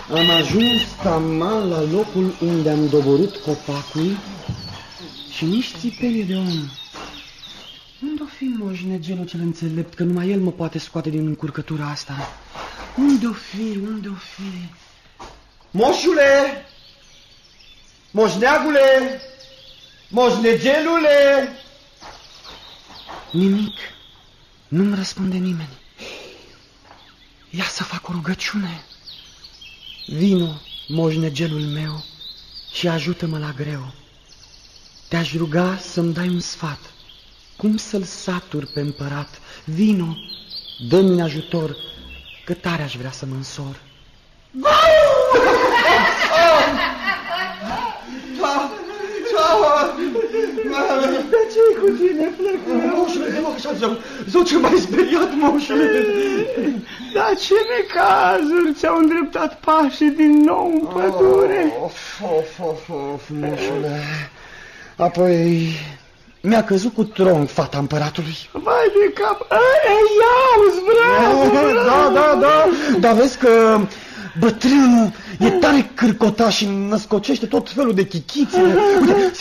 Am ajuns taman la locul unde am doborât copacul și nici țipenie de om. Unde-o fi moșnegelul cel înțelept, că numai el mă poate scoate din încurcătura asta? Unde-o fi, unde-o fi? Moșule! Moșneagule! Moșnegelule! Nimic. Nu-mi răspunde nimeni. Ia să fac o rugăciune. Vino, moșnegelul meu, și ajută-mă la greu. Te-aș ruga să-mi dai un sfat. Cum să-l satur pe împărat? Vino, dă-mi ajutor, că tare aș vrea să mă însor. Dar ce-i cu tine, flăcău? Moșule, te rog așa, zău, ce m-ai speriat, moșule. Dar ce necazuri ți-au îndreptat pașii din nou în pădure? Of, moșule. Apoi mi-a căzut cu tronc fata împăratului. Vai de cap! Iauzi, vreau! Da, dar vezi că bătrânul e tare cârcotaș și născocește tot felul de chichițe. Uite,